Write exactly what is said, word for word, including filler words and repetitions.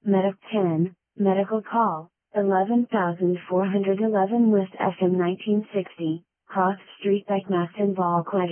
Medic ten, medical call, eleven thousand four hundred eleven West F M nineteen sixty, Cross Street Dykemaston Valkweg